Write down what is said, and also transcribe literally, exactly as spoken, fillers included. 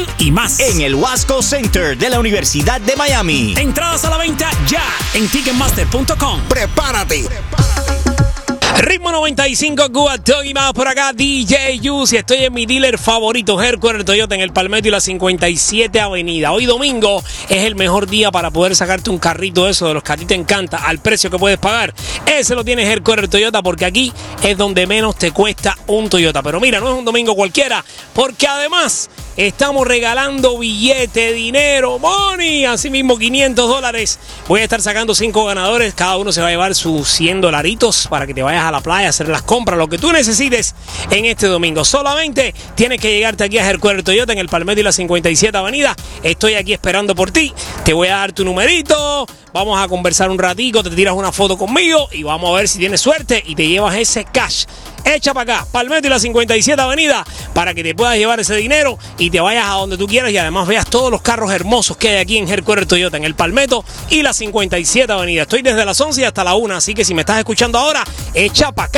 y más. En el Wasco Center de la Universidad de Miami. Entradas a la venta ya en ticketmaster punto com. ¡Prepárate! Ritmo noventa y cinco, Cuba, Doggy más por acá, D J Juicy. Estoy en mi dealer favorito, Headquarter Toyota, en el Palmetto y la cincuenta y siete Avenida. Hoy domingo es el mejor día para poder sacarte un carrito de esos de los que a ti te encanta, al precio que puedes pagar. Ese lo tiene Headquarter Toyota, porque aquí es donde menos te cuesta un Toyota. Pero mira, no es un domingo cualquiera, porque además estamos regalando billete, dinero, money, así mismo quinientos dólares. Voy a estar sacando cinco ganadores, cada uno se va a llevar sus cien dolaritos para que te vayas a la playa, hacer las compras, lo que tú necesites en este domingo. Solamente tienes que llegarte aquí a Headquarter Toyota en el Palmetto y la cincuenta y siete Avenida. Estoy aquí esperando por ti. Te voy a dar tu numerito, vamos a conversar un ratico, te tiras una foto conmigo y vamos a ver si tienes suerte y te llevas ese cash. Echa para acá, Palmetto y la cincuenta y siete Avenida, para que te puedas llevar ese dinero y te vayas a donde tú quieras y además veas todos los carros hermosos que hay aquí en Headquarter Toyota, en el Palmetto y la cincuenta y siete Avenida. Estoy desde las once hasta la una, así que si me estás escuchando ahora, echa para acá.